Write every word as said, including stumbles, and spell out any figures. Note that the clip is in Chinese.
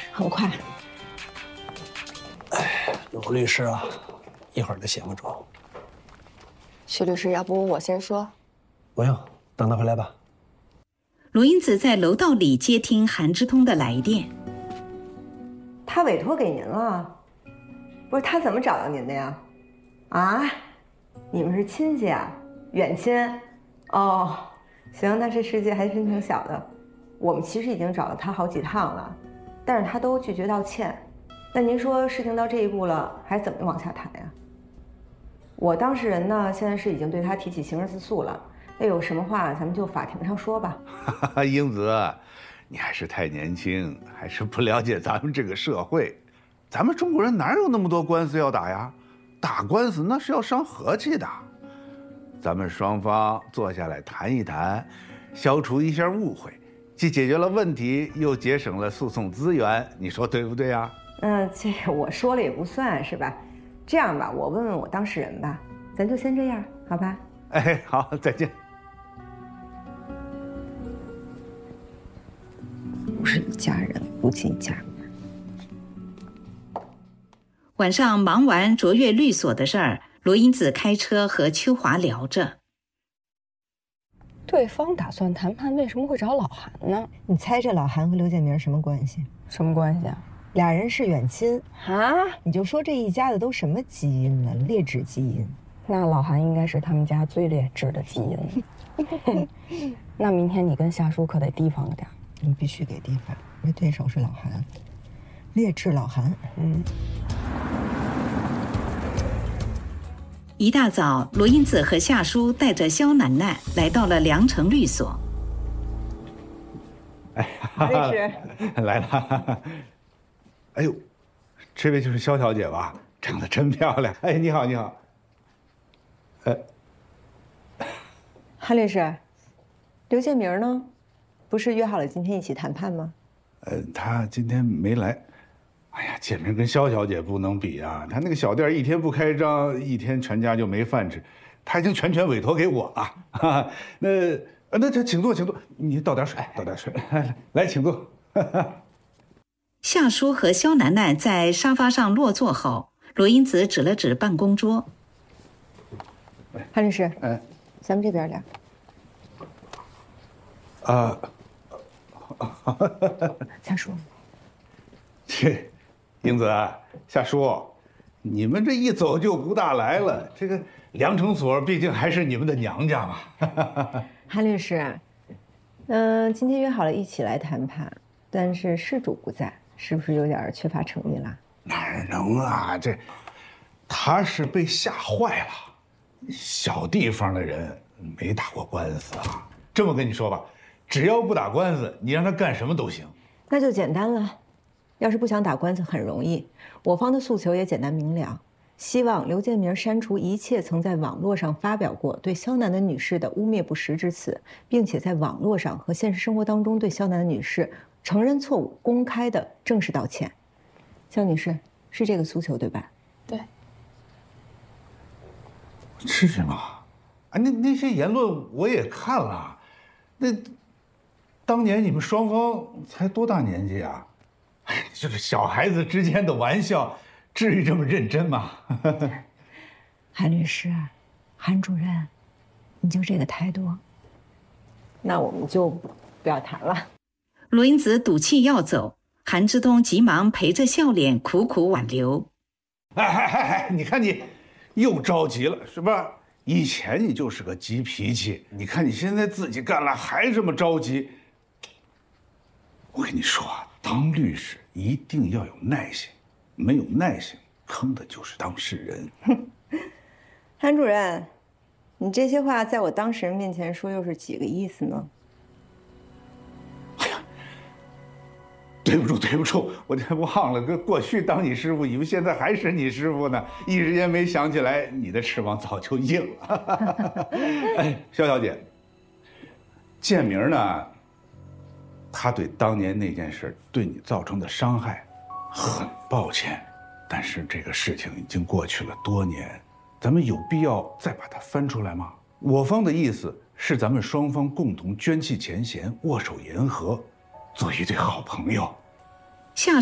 很快。 哎，鲁律师啊，一会儿就写不住。 徐律师，要不我先说？ 不用，等他回来吧。 罗英子在楼道里接听韩之通的来电。 他委托给您了，不是他怎么找到您的呀？啊，你们是亲戚啊？远亲？哦，行，那这世界还真挺小的。我们其实已经找了他好几趟了，但是他都拒绝道歉。那您说事情到这一步了，还怎么往下谈呀？我当事人呢，现在是已经对他提起刑事自诉了。那有什么话咱们就法庭上说吧。 英子，你还是太年轻，还是不了解咱们这个社会。咱们中国人哪有那么多官司要打呀？打官司那是要伤和气的。咱们双方坐下来谈一谈，消除一下误会，既解决了问题，又节省了诉讼资源，你说对不对呀？ 嗯，这个我说了也不算是吧？这样吧，我问问我当事人吧，咱就先这样，好吧？ 哎，好，再见。 不是一家人，不进一家门。 晚上忙完卓越律所的事儿，罗英子开车和秋华聊着。 对方打算谈判，为什么会找老韩呢？ 你猜这老韩和刘建明什么关系？ 什么关系啊？ 俩人是远亲啊！ 你就说这一家子都什么基因呢？劣质基因。 那老韩应该是他们家最劣质的基因。那明天你跟夏叔可得提防着点。 你必须给提防，因为对手是老韩，劣质老韩。嗯。 一大早，罗英子和夏叔带着肖楠楠来到了良城律所。 哎， 律师来了。哎呦，这位就是肖小姐吧？长得真漂亮。哎，你好，你好。呃， 韩律师，刘建明呢？不是约好了今天一起谈判吗？ 呃，他今天没来。哎呀，建明跟肖小姐不能比啊！他那个小店一天不开张，一天全家就没饭吃。他已经全权委托给我了。哈，那那这请坐，请坐。你倒点水，倒点水。来，来，请坐。 夏叔和肖楠楠在沙发上落座后，罗英子指了指办公桌。 韩律师， 哎， 咱们这边聊。 啊， 夏叔， 这，英子、夏叔，你们这一走就不大来了。这个良城所毕竟还是你们的娘家嘛。 韩律师，嗯、呃，今天约好了一起来谈判，但是事主不在，是不是有点缺乏诚意啦？ 哪能啊，这他是被吓坏了。小地方的人没打过官司啊。这么跟你说吧。只要不打官司，你让他干什么都行。 那就简单了，要是不想打官司很容易，我方的诉求也简单明了，希望刘建明删除一切曾在网络上发表过对肖楠楠女士的污蔑不实之词，并且在网络上和现实生活当中对肖楠楠女士承认错误，公开的正式道歉。肖女士，是这个诉求对吧？ 对。 是什么？啊，那那些言论我也看了，那。当年你们双方才多大年纪啊？哎，就是小孩子之间的玩笑，至于这么认真吗？ 韩律师，韩主任，你就这个态度，那我们就不要谈了。 罗英子赌气要走，韩之东急忙陪着笑脸苦苦挽留。 哎哎哎哎，你看你又着急了是吧？以前你就是个急脾气，你看你现在自己干了还这么着急。我跟你说啊，当律师一定要有耐心，没有耐心，坑的就是当事人。 韩主任，你这些话在我当事人面前说，又是几个意思呢？ 哎呀，对不住，对不住，我这忘了个过去当你师傅，以为现在还是你师傅呢，一时间没想起来，你的翅膀早就硬了。哎，肖小姐，建明呢？他对当年那件事对你造成的伤害，很抱歉，但是这个事情已经过去了多年，咱们有必要再把它翻出来吗？我方的意思是，咱们双方共同捐弃前嫌，握手言和，做一对好朋友。